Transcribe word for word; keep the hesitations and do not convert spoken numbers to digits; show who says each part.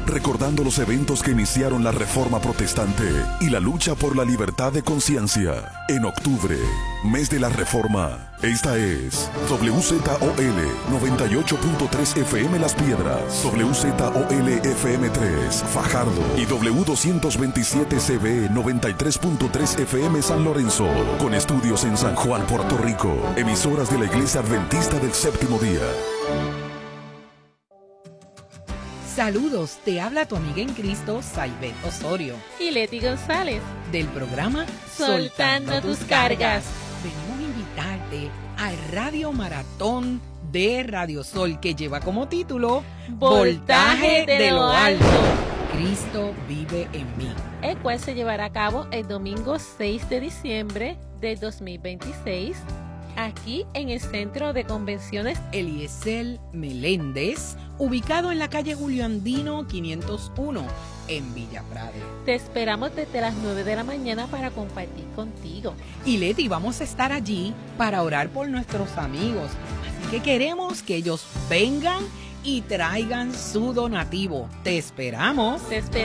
Speaker 1: recordando los eventos que iniciaron la Reforma Protestante y la lucha por la libertad de conciencia. En octubre, mes de la Reforma, esta es W Z O L noventa y ocho punto tres F M Las Piedras, W Z O L F M tres Fajardo y W doscientos veintisiete C B noventa y tres punto tres F M San Lorenzo, con estudios en San Juan, Puerto Rico, emisoras de la Iglesia Adventista del Séptimo Día.
Speaker 2: Saludos, te habla tu amiga en Cristo, Saibet Osorio.
Speaker 3: Y Leti González.
Speaker 2: Del programa
Speaker 3: Soltando, Soltando tus cargas.
Speaker 2: Venimos a invitarte al Radio Maratón de Radio Sol, que lleva como título
Speaker 3: Voltaje de, de lo alto.
Speaker 2: Cristo vive en mí.
Speaker 3: El cual se llevará a cabo el domingo seis de diciembre de dos mil veintiséis. Aquí en el Centro de Convenciones
Speaker 2: Eliezer Meléndez, ubicado en la calle Julio Andino quinientos uno, en Villa Prade.
Speaker 3: Te esperamos desde las nueve de la mañana para compartir contigo.
Speaker 2: Y Leti, vamos a estar allí para orar por nuestros amigos. Así que queremos que ellos vengan y traigan su donativo. Te esperamos.
Speaker 3: Te esperamos.